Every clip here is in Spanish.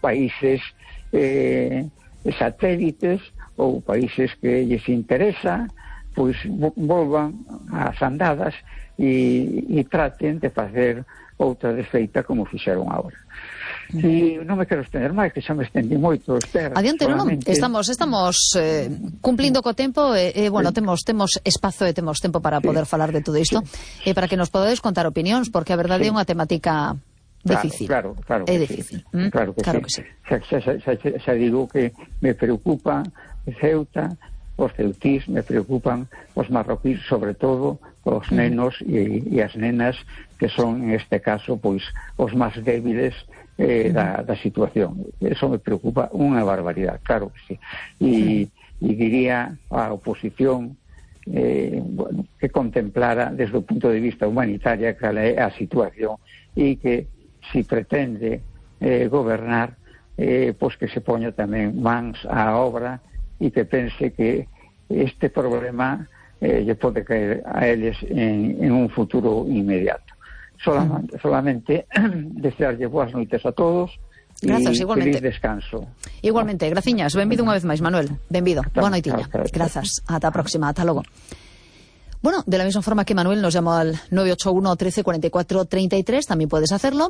países satélites ou países que lles interesa, pois volvan ás andadas e traten de facer outra desfeita como fixeron agora. E non me quero estender máis, que xa me estendi moito, Esther. Adiante, solamente... estamos cumplindo co tempo, bueno, temos espazo e temos tempo para poder falar de todo isto, e para que nos podedes contar opinións, porque a verdade é unha temática difícil. Claro, é difícil. Claro que sí. Xa digo que me preocupa Ceuta, os ceutís, me preocupan os marroquíes, sobre todo os nenos e as nenas, que son, en este caso, pois os máis débiles da situación. Eso me preocupa unha barbaridade, claro que sí. E diría a oposición bueno, que contemplara desde o punto de vista humanitario cal é a situación, e que si pretende gobernar, pois que se poña tamén mans á obra e que pense que este problema lle pode caer a eles en un futuro inmediato. Solamente desearlle boas noites a todos. Grazas, e igualmente. Feliz descanso. Igualmente, graciñas, benvido unha vez máis, Manuel. Benvido, boa noitiña. Grazas, ata a próxima, ata logo. Bueno, de la misma forma que Manuel nos llamó al 981 13 44 33, también puedes hacerlo.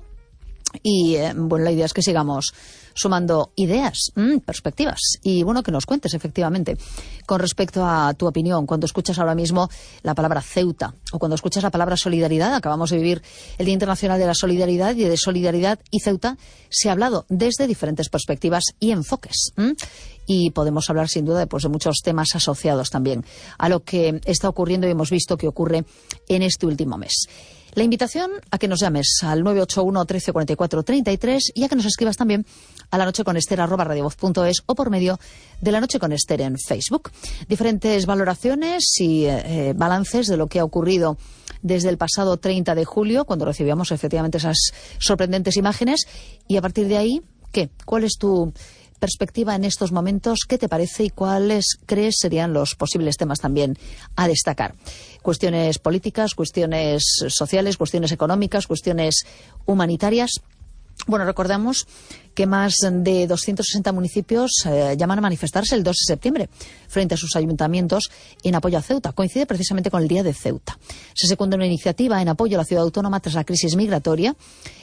Y bueno, la idea es que sigamos sumando ideas, perspectivas, y bueno, que nos cuentes efectivamente con respecto a tu opinión cuando escuchas ahora mismo la palabra Ceuta o cuando escuchas la palabra solidaridad. Acabamos de vivir el Día Internacional de la Solidaridad, y de solidaridad y Ceuta se ha hablado desde diferentes perspectivas y enfoques, y podemos hablar sin duda de muchos temas asociados también a lo que está ocurriendo y hemos visto que ocurre en este último mes. La invitación a que nos llames al 981 13 44 33 y a que nos escribas también a lanocheconester@radiovoz.es o por medio de La Noche con Ester en Facebook. Diferentes valoraciones y balances de lo que ha ocurrido desde el pasado 30 de julio, cuando recibíamos efectivamente esas sorprendentes imágenes, y a partir de ahí, ¿qué? ¿Cuál es tu perspectiva en estos momentos? ¿Qué te parece y cuáles crees serían los posibles temas también a destacar? Cuestiones políticas, cuestiones sociales, cuestiones económicas, cuestiones humanitarias. Bueno, recordamos que más de 260 municipios llaman a manifestarse el 2 de septiembre frente a sus ayuntamientos en apoyo a Ceuta. Coincide precisamente con el Día de Ceuta. Se secunda una iniciativa en apoyo a la ciudad autónoma tras la crisis migratoria.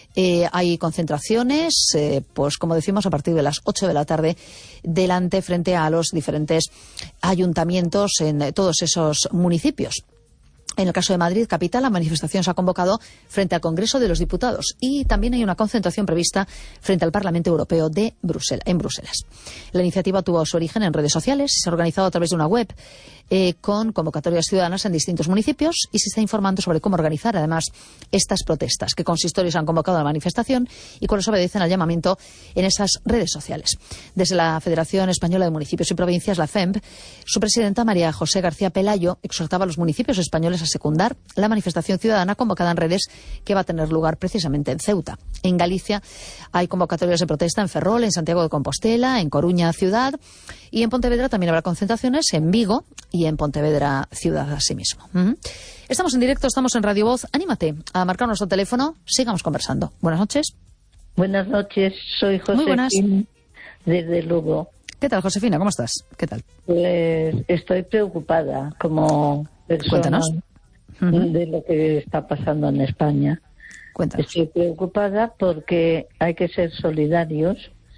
Hay concentraciones, pues como decimos, a partir de las 8 de la tarde delante frente a los diferentes ayuntamientos en todos esos municipios. En el caso de Madrid, capital, la manifestación se ha convocado frente al Congreso de los Diputados, y también hay una concentración prevista frente al Parlamento Europeo en Bruselas. La iniciativa tuvo su origen en redes sociales, se ha organizado a través de una web con convocatorias ciudadanas en distintos municipios, y se está informando sobre cómo organizar además estas protestas, qué consistorios han convocado a la manifestación y cuáles obedecen al llamamiento en esas redes sociales. Desde la Federación Española de Municipios y Provincias, la FEMP, su presidenta María José García Pelayo exhortaba a los municipios españoles a secundar la manifestación ciudadana convocada en redes, que va a tener lugar precisamente en Ceuta. En Galicia hay convocatorias de protesta en Ferrol, en Santiago de Compostela, en Coruña ciudad, y en Pontevedra también habrá concentraciones, en Vigo y en Pontevedra ciudad asimismo. Estamos en directo, estamos en Radio Voz. Anímate a marcar nuestro teléfono, sigamos conversando. Buenas noches. Buenas noches, soy Josefina desde Lugo. ¿Qué tal, Josefina? ¿Cómo estás? ¿Qué tal? Pues estoy preocupada como persona. Cuéntanos. De lo que está pasando en España. Cuéntanos. Estoy preocupada porque hay que ser solidarios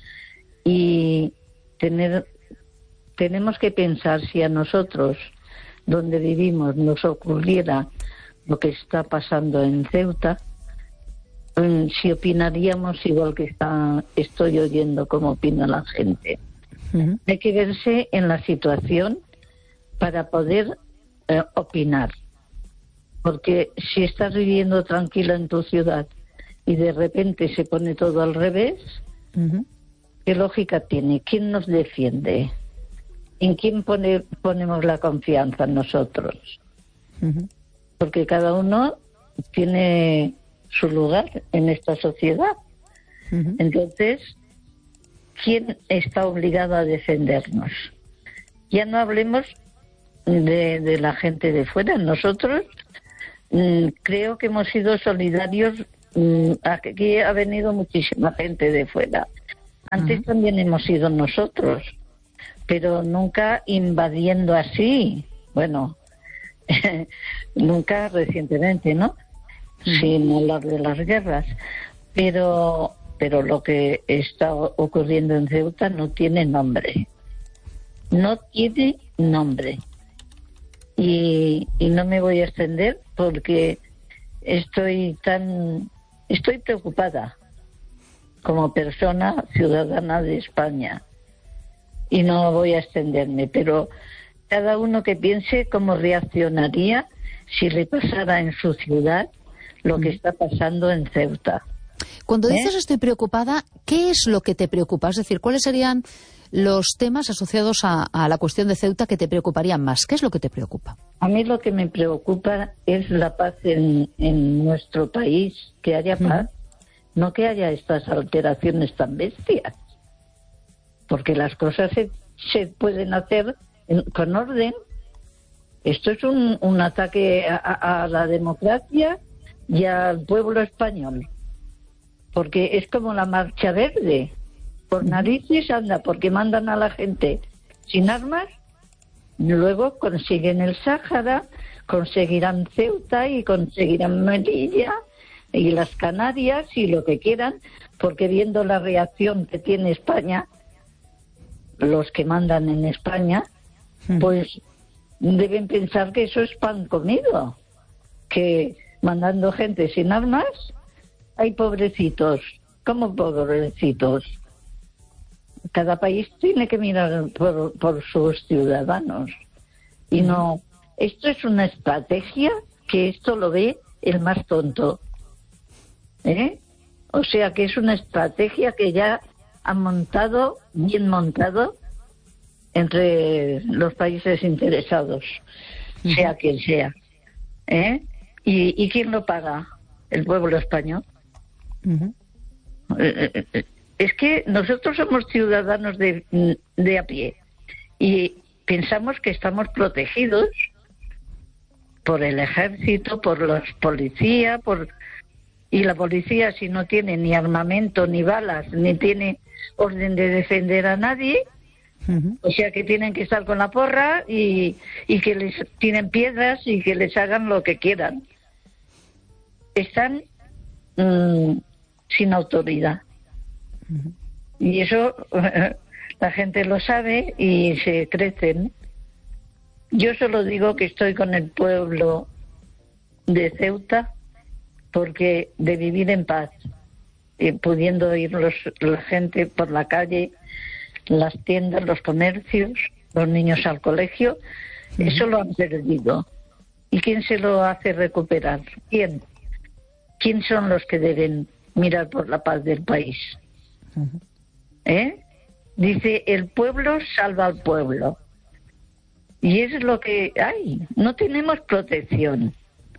y tenemos que pensar, si a nosotros, donde vivimos, nos ocurriera lo que está pasando en Ceuta, si opinaríamos igual que estoy oyendo cómo opina la gente. Hay que verse en la situación para poder opinar. Porque si estás viviendo tranquila en tu ciudad y de repente se pone todo al revés, ¿qué lógica tiene? ¿Quién nos defiende? ¿En quién ponemos la confianza nosotros? Porque cada uno tiene su lugar en esta sociedad. Entonces, ¿quién está obligado a defendernos? Ya no hablemos de la gente de fuera. Nosotros creo que hemos sido solidarios. Aquí ha venido muchísima gente de fuera Antes también hemos sido nosotros, pero nunca invadiendo así. Bueno, nunca recientemente, ¿no? Sin hablar de las guerras. Pero lo que está ocurriendo en Ceuta no tiene nombre. No tiene nombre. Y no me voy a extender porque estoy preocupada como persona ciudadana de España. Y no voy a extenderme, pero cada uno que piense cómo reaccionaría si le pasara en su ciudad lo que está pasando en Ceuta. Cuando dices estoy preocupada, ¿qué es lo que te preocupa? Es decir, ¿cuáles serían los temas asociados a la cuestión de Ceuta que te preocuparían más? ¿Qué es lo que te preocupa? A mí lo que me preocupa es la paz en nuestro país, que haya paz, no que haya estas alteraciones tan bestias. Porque las cosas se pueden hacer con orden. Esto es un ataque a la democracia y al pueblo español. Porque es como la Marcha Verde. Por narices anda, porque mandan a la gente sin armas, luego consiguen el Sáhara, conseguirán Ceuta y conseguirán Melilla y las Canarias y lo que quieran, porque viendo la reacción que tiene España, los que mandan en España, pues deben pensar que eso es pan comido, que mandando gente sin armas, hay pobrecitos. ¿Cómo pobrecitos? Cada país tiene que mirar por sus ciudadanos. Y no, esto es una estrategia que esto lo ve el más tonto. O sea que es una estrategia que ya han montado, bien montado, entre los países interesados, sea quien sea. ¿Y quién lo paga? El pueblo español. Es que nosotros somos ciudadanos de a pie y pensamos que estamos protegidos por el ejército, por los policías, y la policía, si no tiene ni armamento, ni balas, ni tiene orden de defender a nadie, o sea que tienen que estar con la porra y que les tienen piedras y que les hagan lo que quieran. Están sin autoridad. Y eso la gente lo sabe y se crecen. Yo solo digo que estoy con el pueblo de Ceuta porque de vivir en paz, pudiendo ir la gente por la calle, las tiendas, los comercios, los niños al colegio, eso lo han perdido. ¿Y quién se lo hace recuperar? ¿Quién? ¿Quién son los que deben mirar por la paz del país? Dice, el pueblo salva al pueblo. Y eso es lo que hay. No tenemos protección.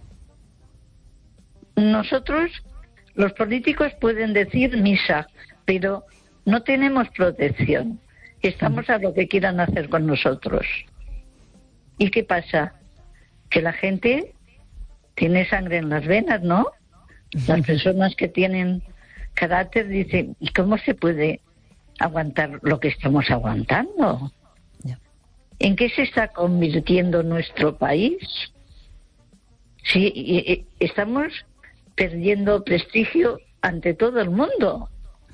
Nosotros, los políticos, pueden decir misa, pero no tenemos protección. Estamos a lo que quieran hacer con nosotros. ¿Y qué pasa? Que la gente tiene sangre en las venas, ¿no? Las personas que tienen carácter dicen, ¿y cómo se puede aguantar lo que estamos aguantando? ¿En qué se está convirtiendo nuestro país? Sí, estamos perdiendo prestigio ante todo el mundo.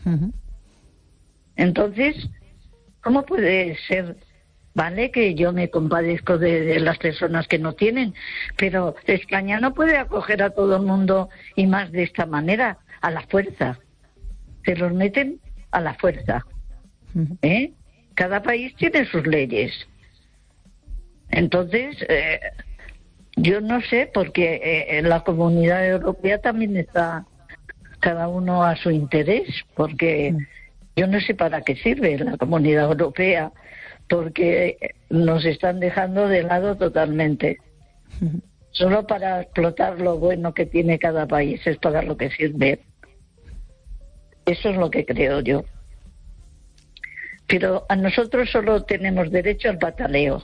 Entonces, ¿cómo puede ser? Vale que yo me compadezco de las personas que no tienen, pero España no puede acoger a todo el mundo y más de esta manera, a la fuerza. Se los meten a la fuerza. Cada país tiene sus leyes. Entonces, yo no sé, porque en la Comunidad Europea también está cada uno a su interés, porque yo no sé para qué sirve la Comunidad Europea, porque nos están dejando de lado totalmente. Solo para explotar lo bueno que tiene cada país es para lo que sirve. Eso es lo que creo yo. Pero a nosotros solo tenemos derecho al pataleo.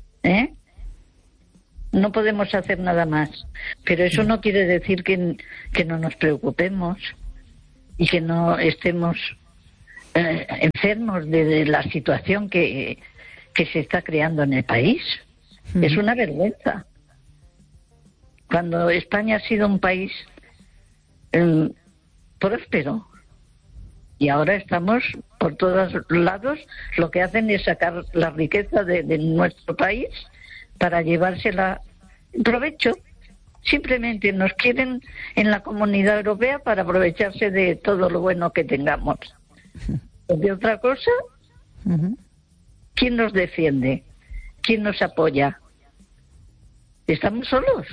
No podemos hacer nada más. Pero eso no quiere decir que no nos preocupemos y que no estemos enfermos de la situación que se está creando en el país. Es una vergüenza. Cuando España ha sido un país próspero, y ahora estamos por todos lados, lo que hacen es sacar la riqueza de nuestro país para llevársela en provecho. Simplemente nos quieren en la Comunidad Europea para aprovecharse de todo lo bueno que tengamos. De otra cosa, ¿quién nos defiende? ¿Quién nos apoya? Estamos solos.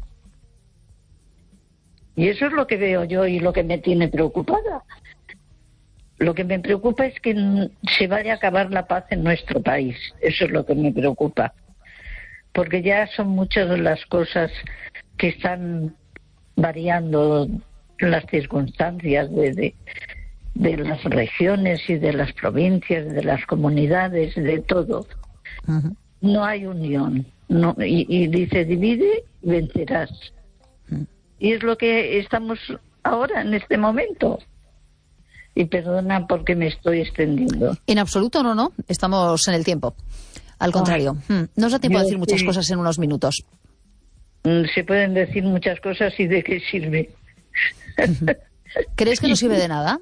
Y eso es lo que veo yo y lo que me tiene preocupada. Lo que me preocupa es que se vaya a acabar la paz en nuestro país. Eso es lo que me preocupa. Porque ya son muchas de las cosas que están variando las circunstancias de las regiones y de las provincias, de las comunidades, de todo. No hay unión. No, y dice, divide y vencerás. Y es lo que estamos ahora, en este momento. Y perdona porque me estoy extendiendo. En absoluto, no. Estamos en el tiempo. Al contrario, nos da tiempo a decir muchas cosas en unos minutos. Se pueden decir muchas cosas y ¿de qué sirve? ¿Crees que no sirve de nada?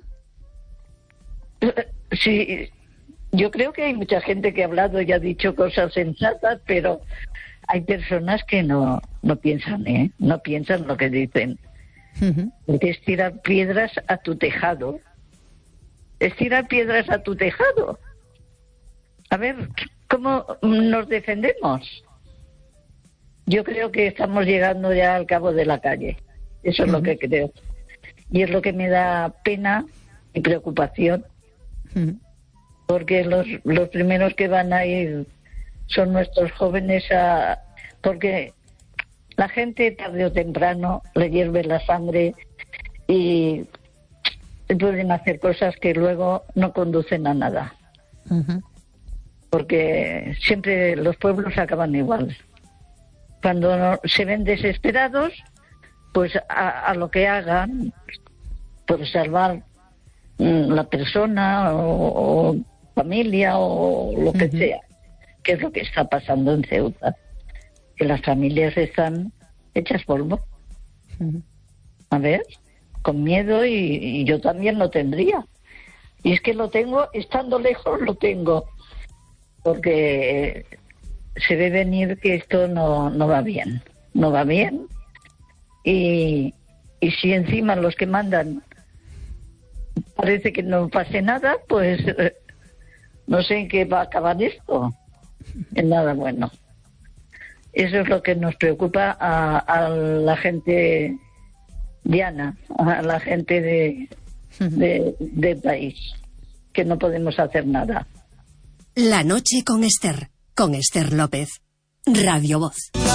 Sí, yo creo que hay mucha gente que ha hablado y ha dicho cosas sensatas, pero hay personas que no piensan, no piensan lo que dicen. Porque es tirar piedras a tu tejado. Es tirar piedras a tu tejado. A ver, ¿cómo nos defendemos? Yo creo que estamos llegando ya al cabo de la calle. Eso es lo que creo. Y es lo que me da pena y preocupación. Porque los primeros que van a ir son nuestros jóvenes, porque la gente tarde o temprano le hierve la sangre y pueden hacer cosas que luego no conducen a nada. Porque siempre los pueblos acaban igual. Cuando se ven desesperados, pues a lo que hagan por salvar la persona o familia o lo que sea, que es lo que está pasando en Ceuta, que las familias están hechas polvo. A ver, con miedo, y yo también lo tendría. Y es que lo tengo, estando lejos lo tengo, porque se ve venir que esto no va bien. No va bien. Y si encima los que mandan parece que no pase nada, pues no sé en qué va a acabar esto. En nada bueno. Eso es lo que nos preocupa a la gente llana, a la gente del país, que no podemos hacer nada. La noche con Esther López, Radio Voz.